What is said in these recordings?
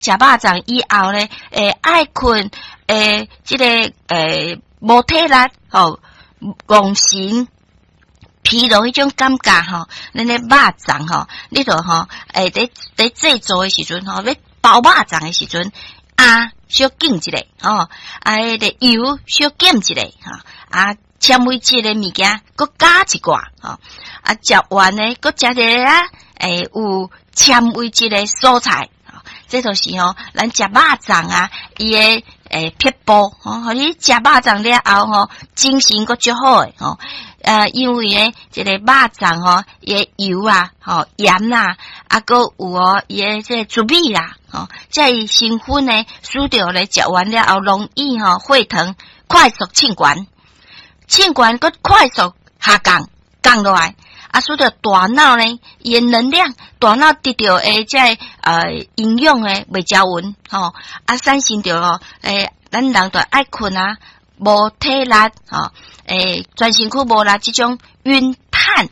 食肉粽以后咧，爱困，这个无体力吼，戆神。疲劳迄种感觉吼，咱咧肉粽吼，你著吼，在制作诶时阵吼，要包肉粽诶时阵，小紧一下吼，迄个油小减一下吼，纤维质诶物件搁加一寡吼，食完咧搁食一个有纤维质诶蔬菜，这就是吼，咱食肉粽伊诶撇步吼，互你食肉粽了后吼，精神搁足好诶吼。因为咧，这个肉粽吼，伊诶油吼盐搁有伊诶这猪米吼，这伊成分呢，输掉咧食完了后容易吼血糖快速罄悬搁快速下降落来，输掉大脑呢，伊诶能量，大脑得到诶这营养诶袂交匀吼，产生着咯，咱人都爱困无体力吼，全身躯无力这种晕碳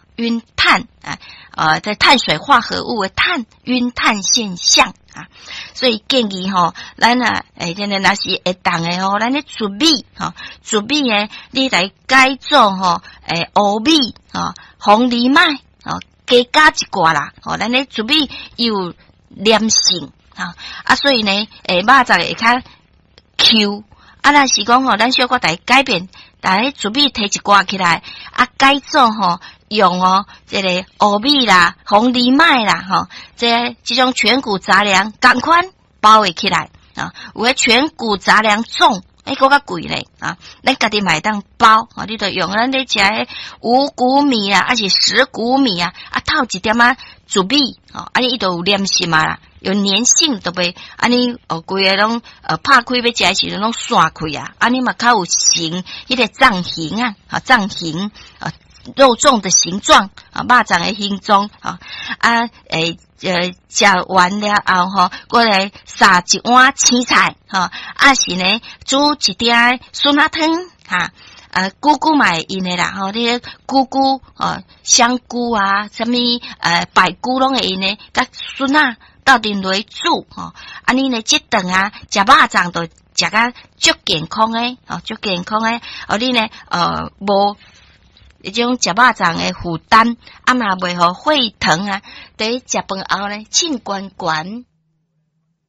在碳水化合物的晕碳现象所以建议吼，咱真的若是会当的吼，咱咧煮米诶，你来改做吼，乌米红藜麦加一寡啦，咱咧煮米有黏性所以呢，肉粽会较 Q。若是讲吼，咱小可大改变，但系煮米摕一寡起来，改做吼用这个乌米啦、红藜麦啦吼，这种全谷杂粮赶快包围起来有个全谷杂粮粽，搁较贵咧咱家己买当包你著用咱咧食五谷米还是十谷米透一点煮米你伊著有黏性啦。有粘性都袂，尼规个拢拍开要食时阵拢散开尼嘛较有形，迄个藏形藏形肉粽的形状肉粽的形状食完了后吼，过来撒一碗青菜是呢煮一点酸辣汤菇菇嘛会用的啦你菇菇香菇什么白菇拢会用的，甲酸辣倒进来煮你呢这顿食肉粽就食甲足健康诶足健康诶你呢无迄种食肉粽诶负担嘛袂互血糖在食饭后呢罄悬悬。